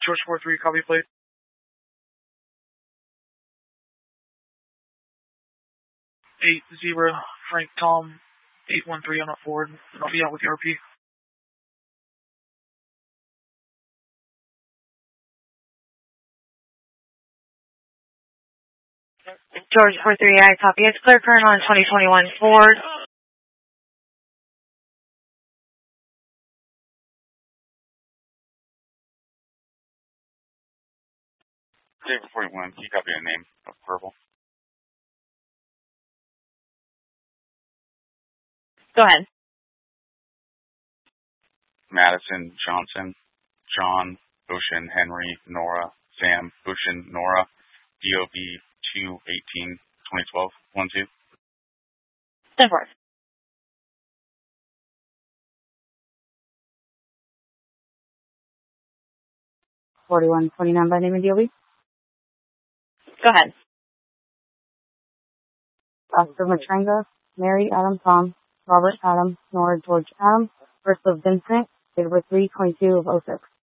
George 43, copy plate. 80 Frank Tom 813 on that forward. I'll be out with the RP. George 43, I copy. It's clear current on 2021 Ford. David 41, can you copy a name of Purple? Go ahead. Madison Johnson, John, Ocean, Henry, Nora, Sam, Ocean, Nora, DOB 2/18/2012, 1-2. 10-4. $41.29 by name and DOB. Go ahead. Oscar Matranga, Mary Adam Tom, Robert Adam, Nora George Adam, first of Vincent, October 3/22/06.